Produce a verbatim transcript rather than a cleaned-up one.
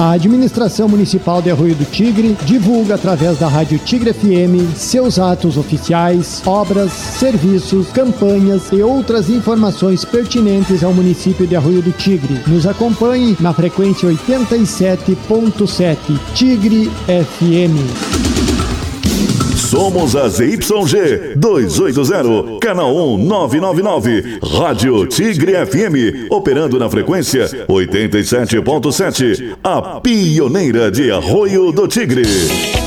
A Administração Municipal de Arroio do Tigre divulga através da Rádio Tigre F M seus atos oficiais, obras, serviços, campanhas e outras informações pertinentes ao município de Arroio do Tigre. Nos acompanhe na frequência oitenta e sete ponto sete Tigre F M. Somos a Z Y G duzentos e oitenta, canal um nove nove nove, Rádio Tigre F M, operando na frequência oitenta e sete ponto sete, a pioneira de Arroio do Tigre.